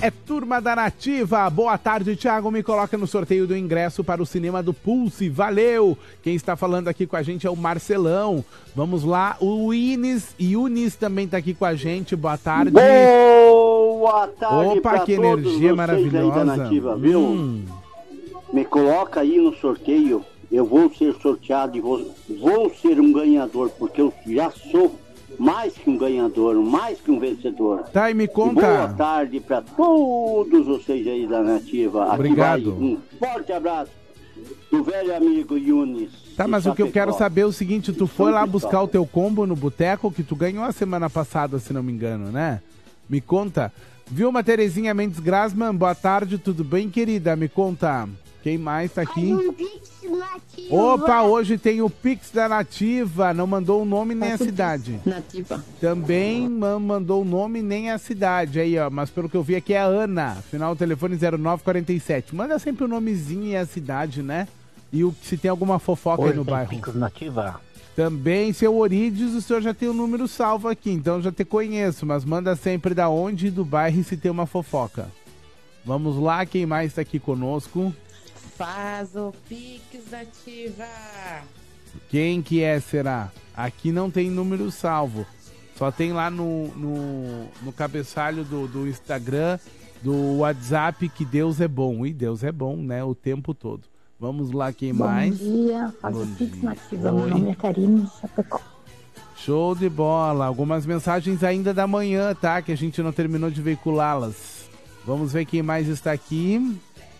É turma da Nativa. Boa tarde, Thiago. Me coloca no sorteio do ingresso para o cinema do Pulse. Valeu! Quem está falando aqui com a gente é o Marcelão. Vamos lá. O Yunis também está aqui com a gente. Boa tarde. Boa tarde. Opa, que energia maravilhosa. Nativa, viu? Me coloca aí no sorteio. Eu vou ser sorteado e vou ser um ganhador, porque eu já sou mais que um ganhador, mais que um vencedor. Tá, e me conta. E boa tarde para todos vocês aí da Nativa. Obrigado. Aqui vai um forte abraço do velho amigo Yunis. Tá, mas o que eu quero saber é o seguinte, tu foi lá buscar o teu combo no boteco que tu ganhou a semana passada, se não me engano, né? Me conta. Vilma Terezinha Mendes Grasman, boa tarde, tudo bem, querida? Me conta. Quem mais tá aqui? Opa, hoje tem o Pix da Nativa. Não mandou o nome nem a cidade. Nativa. Também não mandou o nome nem a cidade. Aí, ó. Mas pelo que eu vi aqui é a Ana. Final do telefone 0947. Manda sempre o nomezinho e a cidade, né? E se tem alguma fofoca aí no bairro. Pix Nativa. Também, seu Orides, o senhor já tem o número salvo aqui. Então já te conheço. Mas manda sempre da onde e do bairro e se tem uma fofoca. Vamos lá, quem mais tá aqui conosco? Faz o Pix Nativa. Quem que é, será? Aqui não tem número salvo. Só tem lá no cabeçalho do Instagram, do WhatsApp, que Deus é bom. E Deus é bom, né? O tempo todo. Vamos lá, quem mais? Bom dia, faz o Pix Nativa. Meu nome é Karine Chapecó. Show de bola. Algumas mensagens ainda da manhã, tá? Que a gente não terminou de veiculá-las. Vamos ver quem mais está aqui.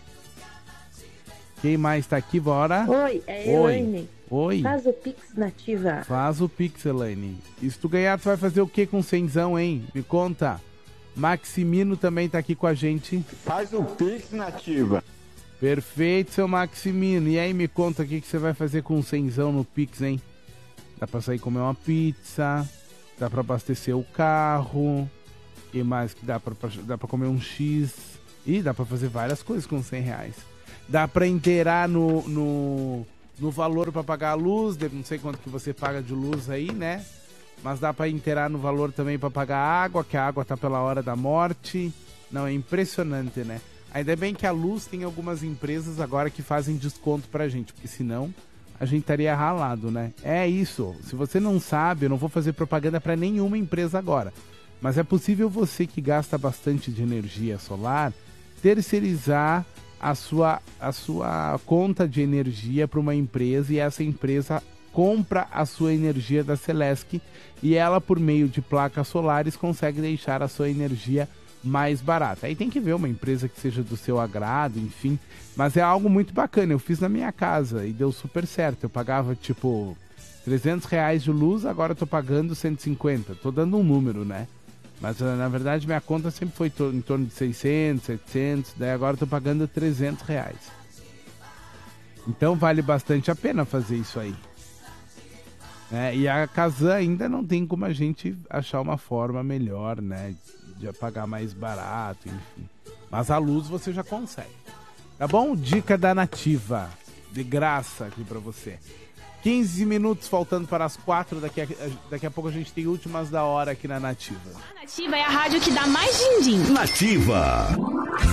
Quem mais tá aqui, bora? Oi, é Elaine. Oi. Faz o Pix Nativa. Faz o Pix, Elaine. E se tu ganhar, tu vai fazer o que com 100zão, hein? Me conta. Maximino também tá aqui com a gente. Faz o Pix Nativa. Perfeito, seu Maximino. E aí, me conta o que você vai fazer com 100zão no Pix, hein? Dá pra sair comer uma pizza, dá pra abastecer o carro, e mais que dá pra comer um X. E dá pra fazer várias coisas com 100 reais. Dá pra inteirar no valor pra pagar a luz, não sei quanto que você paga de luz aí, né? Mas dá pra inteirar no valor também pra pagar a água, que a água tá pela hora da morte. Não, é impressionante, né? Ainda bem que a luz tem algumas empresas agora que fazem desconto pra gente, porque senão a gente estaria ralado, né? É isso, se você não sabe, eu não vou fazer propaganda pra nenhuma empresa agora. Mas é possível você que gasta bastante de energia solar, terceirizar a sua conta de energia para uma empresa e essa empresa compra a sua energia da Celesc e ela, por meio de placas solares, consegue deixar a sua energia mais barata. Aí tem que ver uma empresa que seja do seu agrado, enfim, mas é algo muito bacana. Eu fiz na minha casa e deu super certo. Eu pagava tipo R$300 de luz, agora eu tô pagando 150. Tô dando um número, né? Mas, na verdade, minha conta sempre foi em torno de 600, 700, daí agora eu tô pagando R$300. Então, vale bastante a pena fazer isso aí. E a Kazan ainda não tem como a gente achar uma forma melhor, né? De pagar mais barato, enfim. Mas a luz você já consegue. Tá bom? Dica da Nativa. De graça aqui pra você. 15 minutos faltando para as 4. Daqui a pouco a gente tem últimas da hora aqui na Nativa. A Nativa é a rádio que dá mais din-din. Nativa.